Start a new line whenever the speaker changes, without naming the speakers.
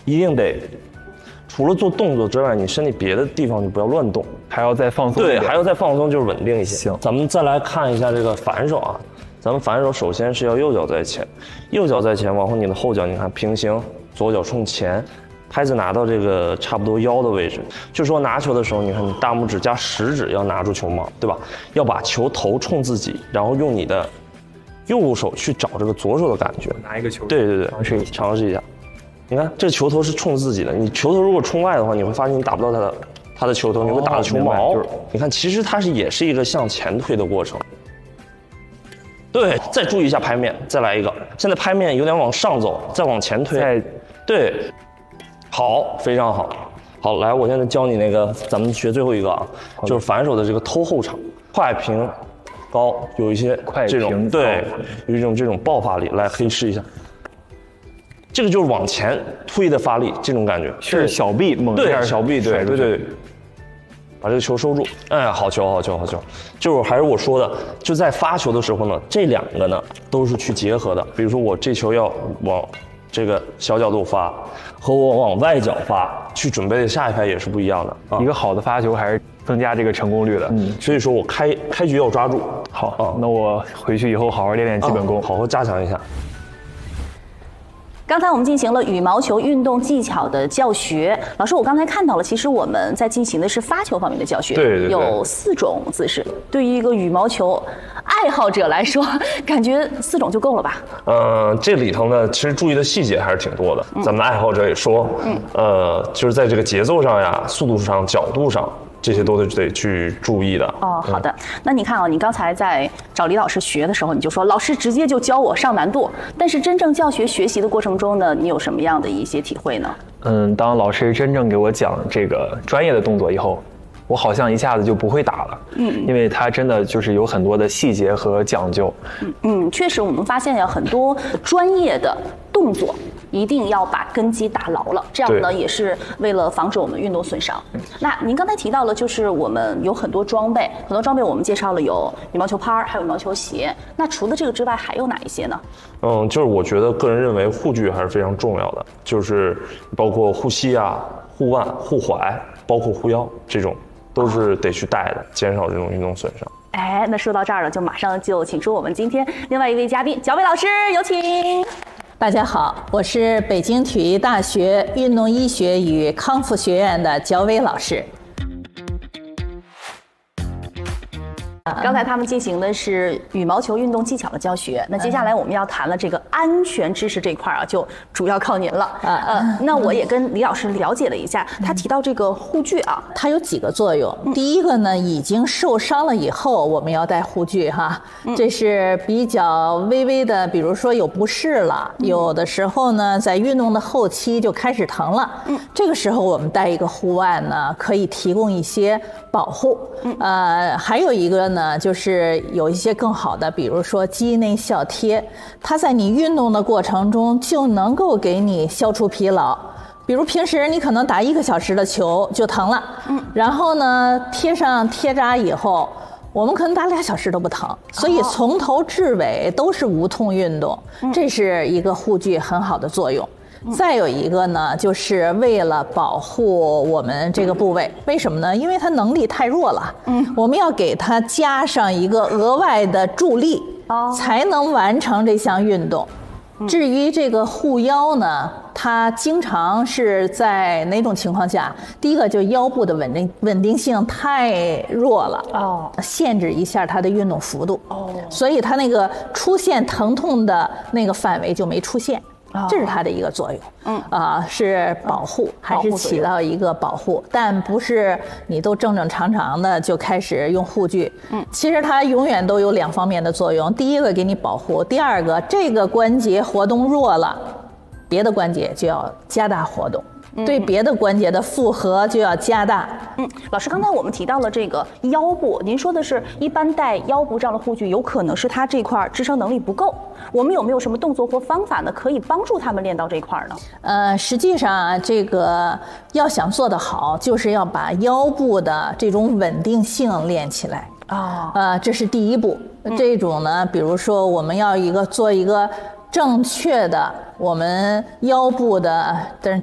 一定得除了做动作之外，你身体别的地方就不要乱动，
还要再放松一点。
对，还要再放松，就是稳定一些。
行，
咱们再来看一下这个反手啊。咱们反手首先是要右脚在前，右脚在前，往后你的后脚你看平行，左脚冲前，拍子拿到这个差不多腰的位置。就说拿球的时候，你看你大拇指加食指要拿住球帽，对吧？要把球头冲自己，然后用你的右手去找这个左手的感觉。
拿一个球，
对对对，
尝试一下。
你看这个球头是冲自己的，你球头如果冲外的话，你会发现你打不到它的球头，你会打到球毛。你看，其实它也是一个向前推的过程。对，再注意一下拍面，再来一个。现在拍面有点往上走，再往前推。对，好，非常好。好，来，我现在教你那个，咱们学最后一个啊，就是反手的这个偷后场，快平高，有一些这种对，有一种这种爆发力。来，可以试一下。这个就是往前推的发力，这种感觉
是小臂猛一点，
对，小臂，对对对。把这个球收住，哎，好球，好球，好球！就是还是我说的，就在发球的时候呢，这两个呢都是去结合的。比如说我这球要往这个小角度发，和我往外角发，去准备的下一拍也是不一样的。
一个好的发球还是增加这个成功率的。
所以说我开局要抓住。
好，那我回去以后好好练练基本功，
好好加强一下。
刚才我们进行了羽毛球运动技巧的教学，老师，我刚才看到了，其实我们在进行的是发球方面的教学，
对，
有4种姿势。对于一个羽毛球爱好者来说，感觉4种就够了吧？
这里头呢，其实注意的细节还是挺多的。咱们的爱好者也说，就是在这个节奏上呀、速度上、角度上。这些都得去注意的。
好的。那你看啊，你刚才在找李老师学的时候，你就说老师直接就教我上难度，但是真正教学学习的过程中呢，你有什么样的一些体会呢？
当老师真正给我讲这个专业的动作以后，我好像一下子就不会打了。因为它真的就是有很多的细节和讲究。
确实，我们发现有很多专业的动作一定要把根基打牢了，这样呢也是为了防止我们运动损伤。那您刚才提到了，就是我们有很多装备，我们介绍了有羽毛球拍，还有羽毛球鞋。那除了这个之外，还有哪一些呢？
就是我觉得个人认为护具还是非常重要的，就是包括护膝啊、护腕、护踝，包括护腰，这种都是得去带的，减少这种运动损伤。
那说到这儿了，就马上就请出我们今天另外一位嘉宾，脚薇老师，有请。
大家好，我是北京体育大学运动医学与康复学院的脚薇老师。
刚才他们进行的是羽毛球运动技巧的教学，那接下来我们要谈了这个安全知识这块啊，就主要靠您了。那我也跟李老师了解了一下，他提到这个护具啊，
它有几个作用。第一个呢，已经受伤了以后，我们要戴护具哈，这是比较微微的，比如说有不适了，有的时候呢，在运动的后期就开始疼了，这个时候我们戴一个护腕呢，可以提供一些保护。还有一个呢，就是有一些更好的，比如说肌内效贴，它在你运动的过程中就能够给你消除疲劳。比如平时你可能打1个小时的球就疼了，然后呢贴上贴扎以后，我们可能打2小时都不疼，所以从头至尾都是无痛运动，这是一个护具很好的作用。再有一个呢，就是为了保护我们这个部位，为什么呢？因为它能力太弱了，我们要给它加上一个额外的助力，才能完成这项运动。至于这个护腰呢，它经常是在哪种情况下？第一个就腰部的稳定性太弱了，限制一下它的运动幅度，所以它那个出现疼痛的那个范围就没出现。这是它的一个作用，是保护，还是起到一个保护，但不是你都正正常常的就开始用护具。其实它永远都有2方面的作用，第一个给你保护，第二个这个关节活动弱了，别的关节就要加大活动。对别的关节的负荷就要加大。
老师，刚才我们提到了这个腰部，您说的是一般戴腰部这样的护具，有可能是他这块支撑能力不够。我们有没有什么动作或方法呢，可以帮助他们练到这块呢？
实际上啊，这个要想做得好，就是要把腰部的这种稳定性练起来。这是第一步。这种呢，比如说我们要做一个正确的我们腰部的